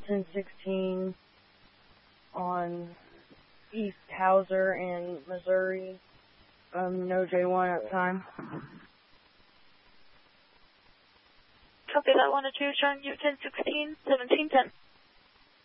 1016 on East Hauser in Missouri. No J1 at the time. Copy that, 1 to 2, showing you 1016, 1710.